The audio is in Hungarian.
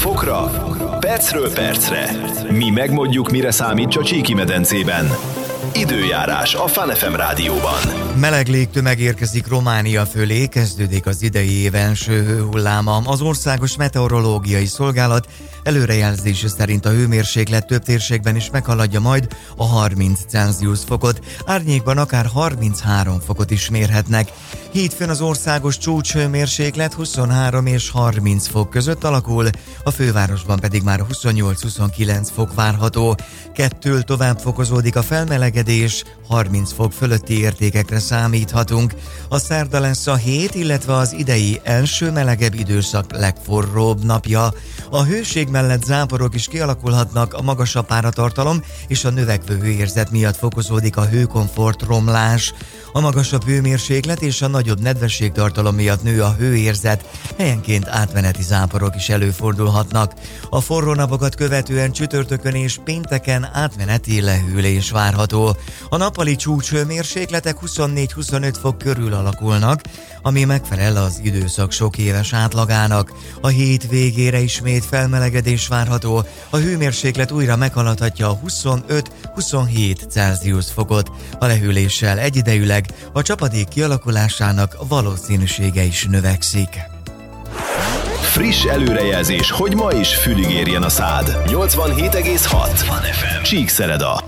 fokra, percről percre. Mi megmondjuk, mire számít Csíki-medencében. Időjárás a Fun FM rádióban. Meleg légtömeg érkezik Románia fölé, kezdődik az idei év első hőhulláma. Az Országos Meteorológiai Szolgálat előrejelzése szerint a hőmérséklet több térségben is meghaladja majd a 30 Celsius fokot, árnyékban akár 33 fokot is mérhetnek. Hétfőn az országos csúcshőmérséklet 23 és 30 fok között alakul, a fővárosban pedig már 28-29 fok várható. Kettől tovább fokozódik a felmelegedés, 30 fok fölötti értékekre számíthatunk. A szerda lesz a hét, illetve az idei első melegebb időszak legforróbb napja. A hőség mellett záporok is kialakulhatnak, a magasabb páratartalom és a növekvő hőérzet miatt fokozódik a hőkomfort romlás. A magasabb hőmérséklet és a nagyobb nedvességtartalom miatt nő a hőérzet, helyenként átmeneti záporok is előfordulhatnak. A forró napokat követően csütörtökön és pénteken átmeneti lehűlés várható. A nappali csúcshőmérsékletek 24-25 fok körül alakulnak, ami megfelel az időszak sok éves átlagának. A hét végére ismét felmelegedés várható, a hőmérséklet újra meghaladhatja a 25-27 Celsius fokot. A lehűléssel egyidejűleg a csapadék kialakulásának valószínűsége is növekszik. Friss előrejelzés, hogy ma is fülig érjen a szád. 87,6 Csíkszereda.